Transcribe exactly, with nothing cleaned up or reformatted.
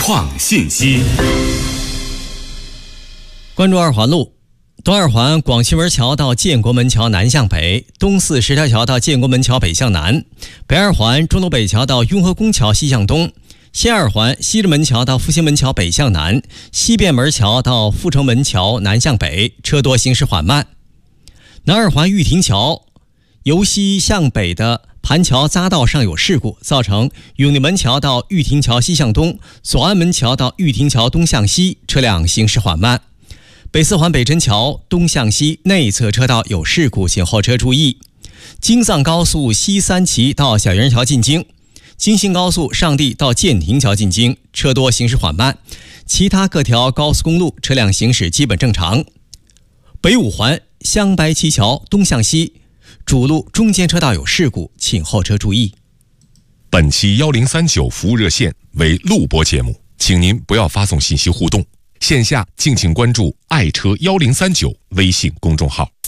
况信息。 关注二环路。东二环广渠门桥到建国门桥南向北，东四十条桥到建国门桥北向南，北二环钟楼北桥到雍和宫桥西向东，西二环西直门桥到复兴门桥北向南，西便门桥到阜成门桥南向北，车多行驶缓慢。南二环玉亭桥由西向北的盘桥匝道上有事故，造成永定门桥到玉亭桥西向东，左安门桥到玉亭桥东向西，车辆行驶缓慢。北四环北辰桥东向西内侧车道有事故，请后车注意。京藏高速西三旗到小营桥进京，京信高速上地到建亭桥进京，车多行驶缓慢。其他各条高速公路车辆行驶基本正常。北五环镶白旗桥东向西主路中间车道有事故，请后车注意。 本期一零三九服务热线为录播节目，请您不要发送信息互动。线下敬请关注爱车一零三九微信公众号。